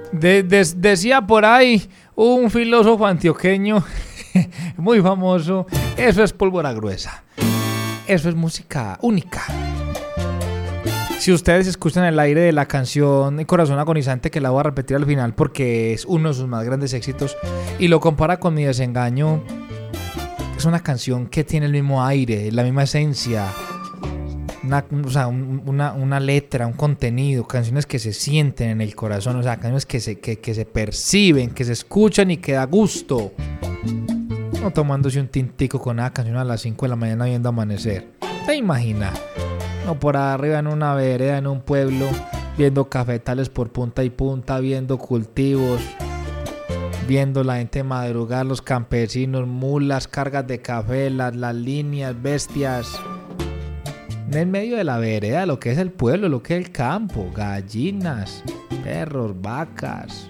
Decía por ahí un filósofo antioqueño muy famoso, eso es pólvora gruesa, eso es música única. Si ustedes escuchan el aire de la canción Corazón Agonizante, que la voy a repetir al final porque es uno de sus más grandes éxitos, y lo compara con Mi Desengaño, es una canción que tiene el mismo aire, la misma esencia, una letra, un contenido, canciones que se sienten en el corazón, o sea, canciones que se perciben, que se escuchan y que da gusto. No tomándose un tintico con una canción a las 5 de la mañana viendo amanecer. ¿Te imaginas? No, por arriba en una vereda, en un pueblo, viendo cafetales por punta y punta, viendo cultivos, viendo la gente madrugar, los campesinos, mulas, cargas de café, las líneas, bestias. En medio de la vereda, lo que es el pueblo, lo que es el campo, gallinas, perros, vacas.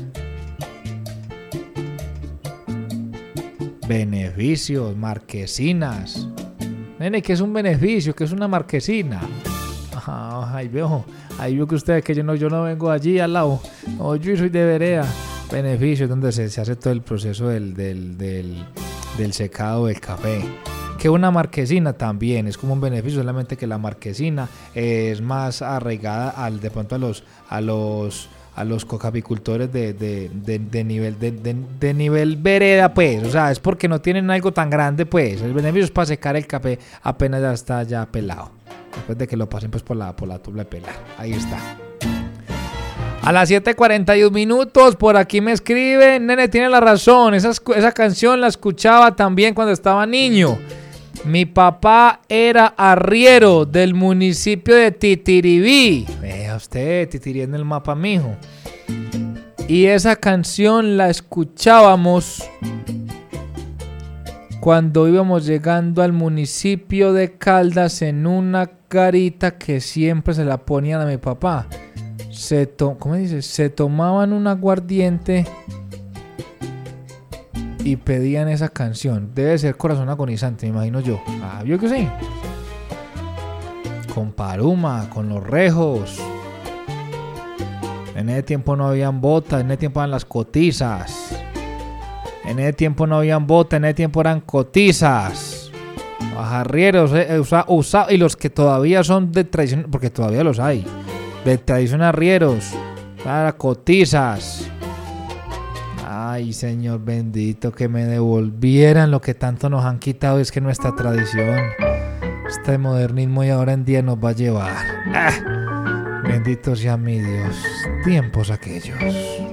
Beneficios, marquesinas. Nene, ¿qué es un beneficio? ¿Qué es una marquesina? Ahí veo que ustedes, que yo no vengo allí al lado. No, yo soy de vereda. Beneficios, donde se hace todo el proceso del secado del café. Que una marquesina también es como un beneficio, solamente que la marquesina es más arraigada de pronto a los cocapicultores de nivel vereda, pues. O sea, es porque no tienen algo tan grande, pues. El beneficio es para secar el café apenas ya está ya pelado, después de que lo pasen pues por la tubla de pelar. Ahí está. A las 7:41 minutos, por aquí me escriben, nene, tiene la razón, esa canción la escuchaba también cuando estaba niño. Mi papá era arriero del municipio de Titiribí. Vea usted, Titirí en el mapa, mijo. Y esa canción la escuchábamos cuando íbamos llegando al municipio de Caldas en una garita que siempre se la ponían a mi papá. ¿Cómo dice? Se tomaban un aguardiente y pedían esa canción. Debe ser Corazón Agonizante, me imagino yo. ¿Vio que sí? Con Paruma, con Los Rejos. En ese tiempo no habían botas, en ese tiempo eran las cotizas. En ese tiempo no habían botas, en ese tiempo eran cotizas. Arrieros, y los que todavía son de tradición, porque todavía los hay, de tradición arrieros, para cotizas. Ay, Señor bendito, que me devolvieran lo que tanto nos han quitado. Es que nuestra tradición, este modernismo y ahora en día nos va a llevar. Bendito sea mi Dios, tiempos aquellos.